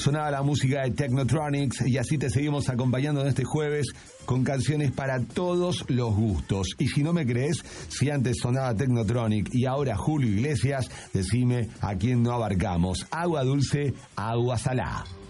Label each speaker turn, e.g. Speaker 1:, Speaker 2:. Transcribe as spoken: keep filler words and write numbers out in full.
Speaker 1: sonaba la música de Technotronics y así te seguimos acompañando en este jueves con canciones para todos los gustos. Y si no me crees, si antes sonaba Technotronic y ahora Julio Iglesias, decime a quién no abarcamos. Agua dulce, agua salada.